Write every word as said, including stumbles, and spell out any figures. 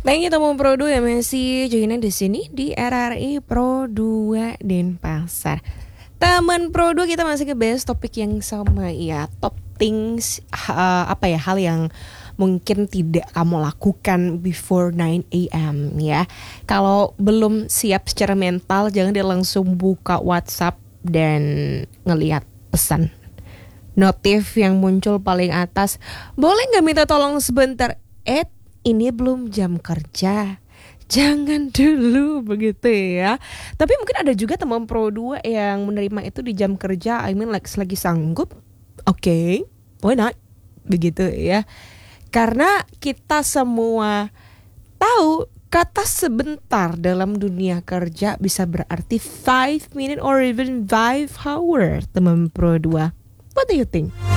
Thank you teman Pro dua yang masih joinan di sini di R R I Pro dua Denpasar. Teman Pro dua kita masih ngebahas topik yang sama ya, top things uh, apa ya hal yang mungkin tidak kamu lakukan before nine a.m. ya. Kalau belum siap secara mental, jangan dia langsung buka WhatsApp dan ngelihat pesan notif yang muncul paling atas. Boleh nggak minta tolong sebentar? Eh, ini belum jam kerja. Jangan dulu begitu ya. Tapi mungkin ada juga teman Pro dua yang menerima itu di jam kerja. I mean like lagi sanggup. Oke, okay, why not? Begitu ya. Karena kita semua tahu kata sebentar dalam dunia kerja bisa berarti five minute or even five hour teman Pro dua. What do you think?